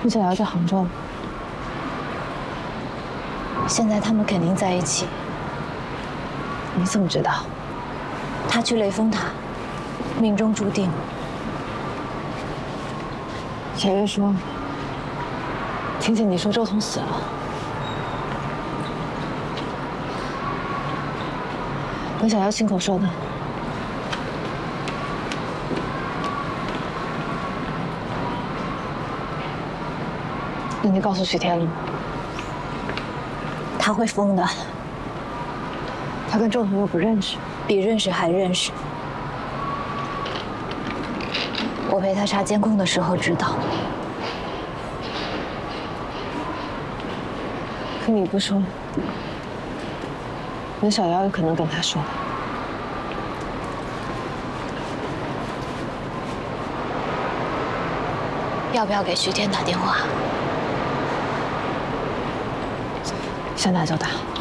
你想要在杭州？ 现在他们肯定在一起。 你怎么知道？ 他去雷峰塔，命中注定。 小月说，听见你说周彤死了。我想要亲口说的。那你告诉徐天了吗？ 他会疯的。 他跟周彤又不认识， 比认识还认识。我陪他查监控的时候知道。 可你不说，那小瑶有可能跟他说的。 要不要给徐天打电话？ 想打就打。